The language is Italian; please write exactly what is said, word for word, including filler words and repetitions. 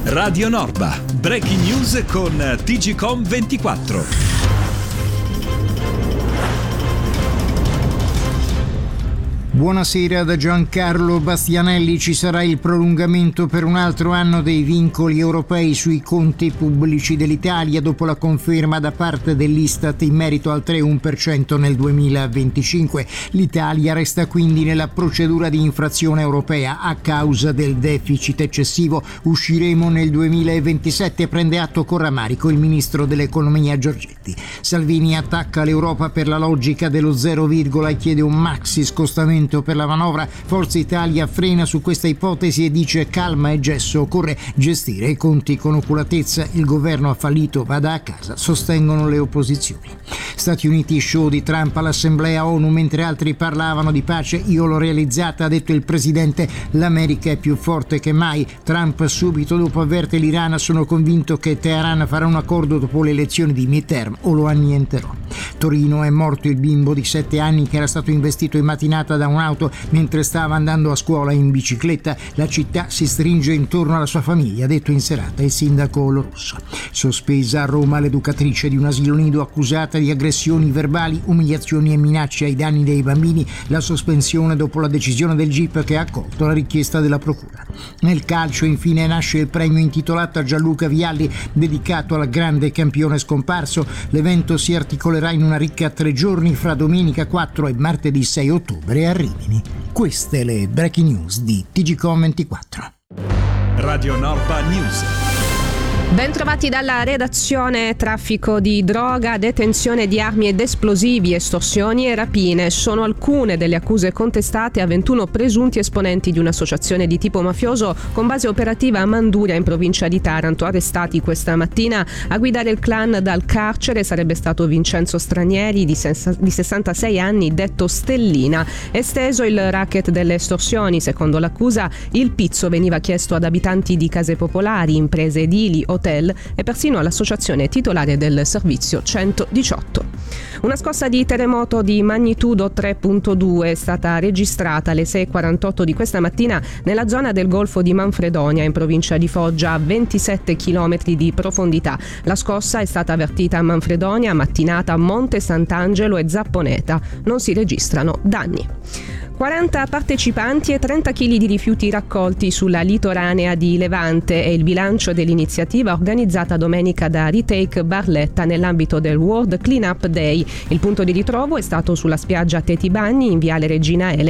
Radio Norba, breaking news con T G Com ventiquattro. Buonasera da Giancarlo Bastianelli. Ci sarà il prolungamento per un altro anno dei vincoli europei sui conti pubblici dell'Italia dopo la conferma da parte dell'Istat in merito al tre virgola uno per cento nel duemilaventicinque. L'Italia resta quindi nella procedura di infrazione europea a causa del deficit eccessivo. Usciremo nel duemilaventisette, prende atto con rammarico il ministro dell'economia Giorgetti. Salvini attacca l'Europa per la logica dello zero virgola e chiede un maxi scostamento per la manovra. Forza Italia frena su questa ipotesi e dice calma e gesso, occorre gestire i conti con oculatezza, il governo ha fallito, vada a casa, sostengono le opposizioni. Stati Uniti, show di Trump all'Assemblea ONU mentre altri parlavano di pace, io l'ho realizzata, ha detto il presidente, l'America è più forte che mai. Trump subito dopo avverte l'Iran, sono convinto che Teheran farà un accordo dopo le elezioni di midterm o lo annienterò. Torino, è morto il bimbo di sette anni che era stato investito in mattinata da un'auto mentre stava andando a scuola in bicicletta. La città si stringe intorno alla sua famiglia, ha detto in serata il sindaco Lorusso. Sospesa a Roma l'educatrice di un asilo nido accusata di aggressioni verbali, umiliazioni e minacce ai danni dei bambini. La sospensione dopo la decisione del G I P che ha accolto la richiesta della procura. Nel calcio infine nasce il premio intitolato a Gianluca Vialli dedicato al grande campione scomparso. L'evento si articolerà in una ricca tre giorni fra domenica quattro e martedì sei ottobre a Rimini. Queste le breaking news di T G Com ventiquattro. Radio Norba News. Ben trovati dalla redazione. Traffico di droga, detenzione di armi ed esplosivi, estorsioni e rapine sono alcune delle accuse contestate a ventuno presunti esponenti di un'associazione di tipo mafioso con base operativa a Manduria in provincia di Taranto. Arrestati questa mattina a guidare il clan dal carcere sarebbe stato Vincenzo Stranieri di sessantasei anni, detto Stellina. Esteso il racket delle estorsioni, secondo l'accusa il pizzo veniva chiesto ad abitanti di case popolari, imprese edili, hotel e persino all'associazione titolare del servizio centodiciotto. Una scossa di terremoto di magnitudo tre virgola due è stata registrata alle sei e quarantotto di questa mattina nella zona del Golfo di Manfredonia in provincia di Foggia a ventisette chilometri di profondità. La scossa è stata avvertita a Manfredonia, Mattinata, Monte Sant'Angelo e Zapponeta. Non si registrano danni. quaranta partecipanti e trenta chili di rifiuti raccolti sulla litoranea di Levante è il bilancio dell'iniziativa organizzata domenica da Retake Barletta nell'ambito del World Cleanup Day. Il punto di ritrovo è stato sulla spiaggia Teti Bagni in viale Regina Ele